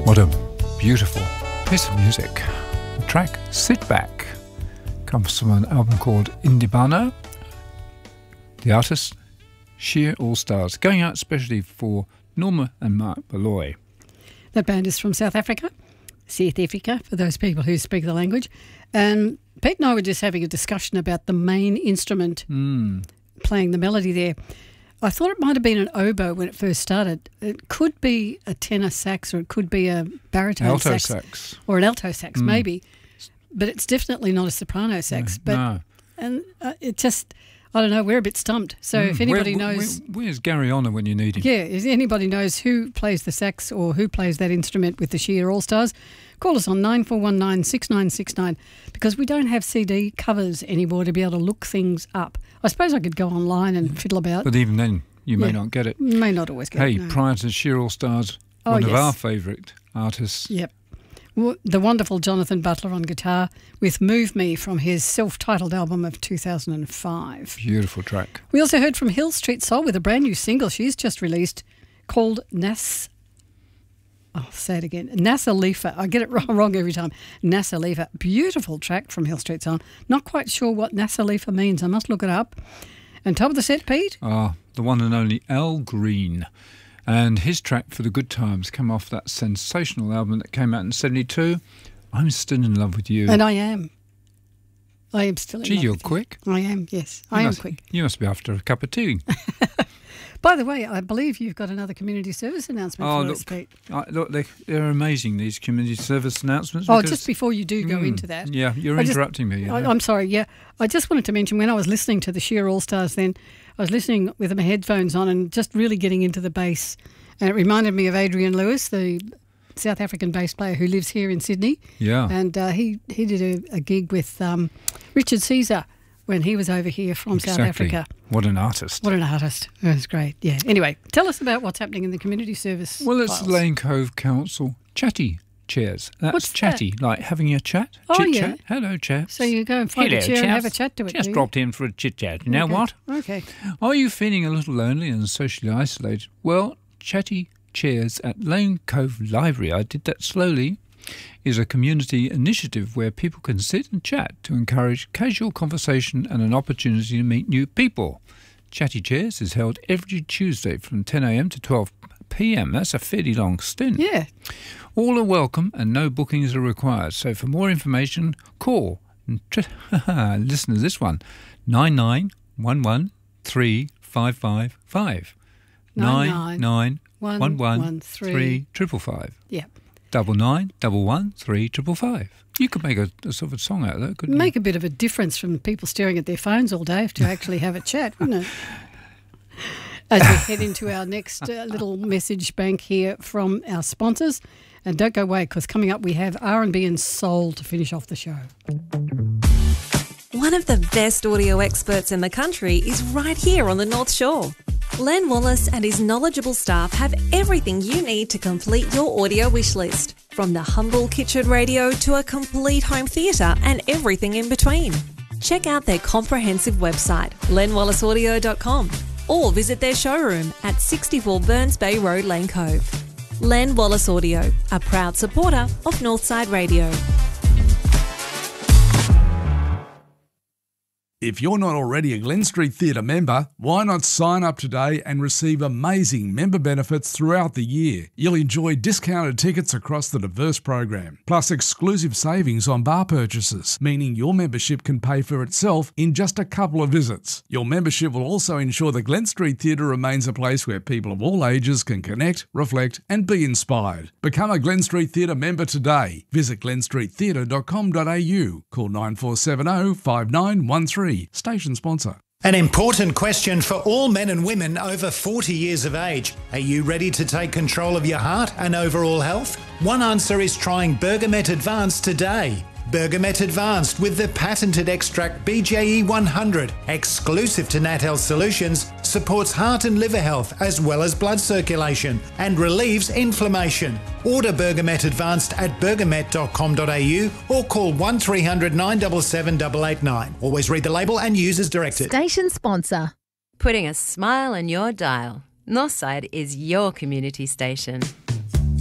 What a beautiful piece of music. The track Sit Back comes from an album called Indibano. The artist, Sheer All Stars, going out especially for Norma and Mark Beloy. That band is from South Africa, for those people who speak the language. And Pete and I were just having a discussion about the main instrument playing the melody there. I thought it might have been an oboe when it first started. It could be a tenor sax, or it could be a baritone sax. Or an alto sax, maybe. But it's definitely not a soprano sax. No. And it just, I don't know, we're a bit stumped. So if anybody knows... Where's Gary Honor when you need him? Yeah, if anybody knows who plays the sax or who plays that instrument with the Sheer All-Stars, call us on 9419 6969, because we don't have CD covers anymore to be able to look things up. I suppose I could go online and fiddle about. But even then, you may not get it. May not always get it. Hey, prior to Sheer All-Stars, one of our favourite artists. Yep. The wonderful Jonathan Butler on guitar with Move Me from his self-titled album of 2005. Beautiful track. We also heard from Hill Street Soul with a brand new single she's just released called Nas Alifa. I get it wrong every time. Nas Alifa. Beautiful track from Hill Street Soul. Not quite sure what Nas Alifa means. I must look it up. And top of the set, Pete? The one and only Al Green. And his track For the Good Times came off that sensational album that came out in 1972. I'm Still in Love with You. And I am. I am still in love with you. Gee, you're quick. I am, yes. I am quick. You must be after a cup of tea. By the way, I believe you've got another community service announcement for us, Pete. Look, they're amazing, these community service announcements. Just before you do go into that. Yeah, you're interrupting me. I'm sorry, yeah. I just wanted to mention, when I was listening to the Sheer All-Stars then, I was listening with my headphones on and just really getting into the bass. And it reminded me of Adrian Lewis, the South African bass player who lives here in Sydney. Yeah. And he did a gig with Richard Caesar when he was over here from South Africa. What an artist. What an artist. It was great, yeah. Anyway, tell us about what's happening in the community service. Well, it's the Lane Cove Council Chatty Chairs. That's what's chatty, like having a chat. Chit-chat. Hello, chaps. So you go and find a chair and have a chat to it. Just dropped in for a chit-chat. You know what? Okay. Are you feeling a little lonely and socially isolated? Well, Chatty Chairs at Lane Cove Library, I did that slowly, is a community initiative where people can sit and chat to encourage casual conversation and an opportunity to meet new people. Chatty Chairs is held every Tuesday from 10 a.m. to 12 p.m. That's a fairly long stint. Yeah. All are welcome and no bookings are required. So for more information, call, listen to this one, 9911 3555. 9911 Yeah. 9911 3555. You could make a sort of a song out of that, couldn't you? Make a bit of a difference from people staring at their phones all day to actually have a chat, wouldn't it? As we head into our next little message bank here from our sponsors. And don't go away, because coming up we have R&B and soul to finish off the show. One of the best audio experts in the country is right here on the North Shore. Len Wallace and his knowledgeable staff have everything you need to complete your audio wish list, from the humble kitchen radio to a complete home theatre and everything in between. Check out their comprehensive website, lenwallaceaudio.com, or visit their showroom at 64 Burns Bay Road, Lane Cove. Len Wallace Audio, a proud supporter of Northside Radio. If you're not already a Glen Street Theatre member, why not sign up today and receive amazing member benefits throughout the year? You'll enjoy discounted tickets across the diverse program, plus exclusive savings on bar purchases, meaning your membership can pay for itself in just a couple of visits. Your membership will also ensure the Glen Street Theatre remains a place where people of all ages can connect, reflect and be inspired. Become a Glen Street Theatre member today. Visit glenstreettheatre.com.au. Call 9470 5913. Station sponsor. An important question for all men and women over 40 years of age. Are you ready to take control of your heart and overall health? One answer is trying Bergamet Advanced today. Bergamet Advanced with the patented extract BJE 100, exclusive to Nat Health Solutions, supports heart and liver health as well as blood circulation and relieves inflammation. Order Bergamet Advanced at bergamet.com.au or call 1300 977 889. Always read the label and use as directed. Station sponsor. Putting a smile on your dial. Northside is your community station.